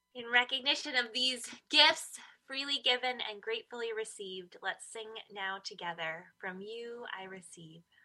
In recognition of these gifts, freely given and gratefully received, let's sing now together. From you I receive.